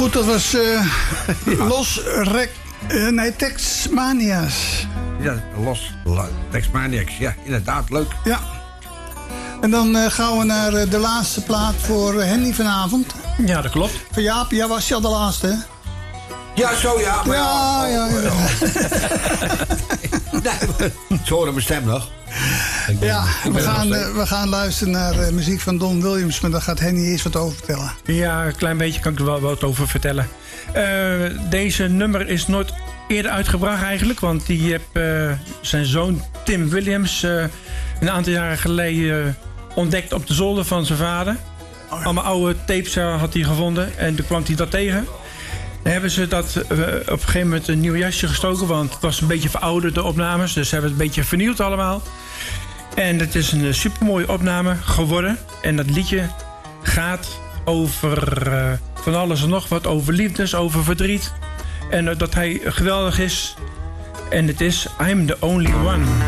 Goed, dat was Texmania's. Ja, Texmaniacs. Ja, inderdaad, leuk. Ja. En dan gaan we naar de laatste plaat voor Henny vanavond. Ja, dat klopt. Van Jaap, jij was al de laatste, hè? Ja, zo ja. Maar ja. Zo hoorde mijn stem nog. Ja, we gaan luisteren naar muziek van Don Williams, maar daar gaat Henny eerst wat over vertellen. Ja, een klein beetje kan ik er wel wat over vertellen. Deze nummer is nooit eerder uitgebracht eigenlijk, want die heeft zijn zoon Tim Williams een aantal jaren geleden ontdekt op de zolder van zijn vader. Oh ja. Allemaal oude tapes had hij gevonden en toen kwam hij dat tegen. Dan hebben ze dat op een gegeven moment een nieuw jasje gestoken, want het was een beetje verouderd, de opnames. Dus ze hebben het een beetje vernieuwd allemaal. En het is een supermooie opname geworden. En dat liedje gaat over van alles en nog wat. Over liefdes, over verdriet. En dat hij geweldig is. En het is I'm the Only One.